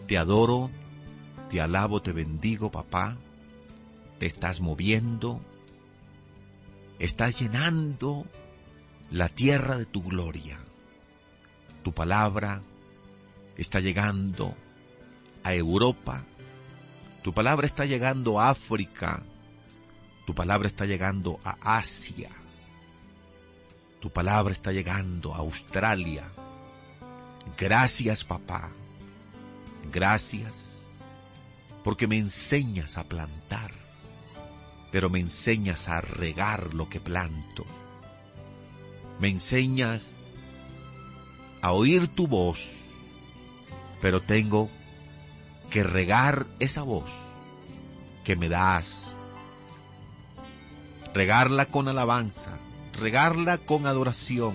Te adoro, te alabo, te bendigo, papá. Te estás moviendo, estás llenando la tierra de tu gloria. Tu palabra está llegando a Europa, tu palabra está llegando a África, tu palabra está llegando a Asia, tu palabra está llegando a Australia. Gracias, papá, gracias, porque me enseñas a plantar, pero me enseñas a regar lo que planto. Me enseñas a oír tu voz, pero tengo que regar esa voz que me das. Regarla con alabanza, regarla con adoración,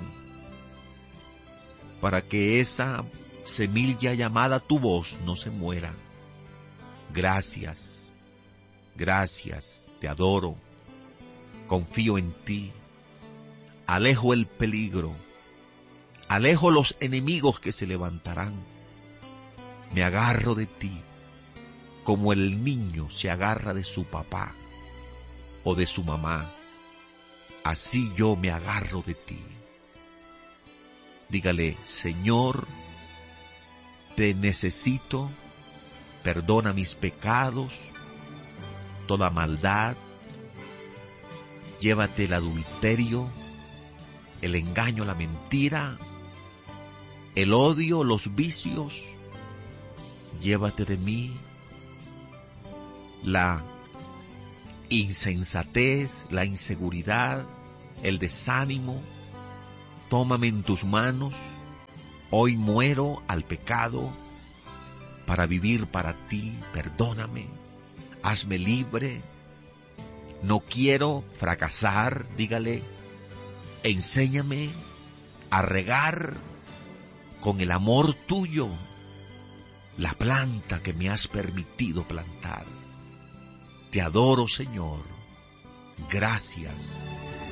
para que esa semilla llamada tu voz no se muera. Gracias, gracias, te adoro, confío en ti, alejo el peligro, alejo los enemigos que se levantarán. Me agarro de ti, como el niño se agarra de su papá o de su mamá. Así yo me agarro de ti. Dígale, Señor, te necesito, perdona mis pecados, toda maldad, llévate el adulterio, el engaño, la mentira, el odio, los vicios, llévate de mí la insensatez, la inseguridad, el desánimo. Tómame en tus manos, hoy muero al pecado para vivir para ti, perdóname, hazme libre, no quiero fracasar, dígale, enséñame a regar con el amor tuyo la planta que me has permitido plantar. Te adoro, Señor, gracias,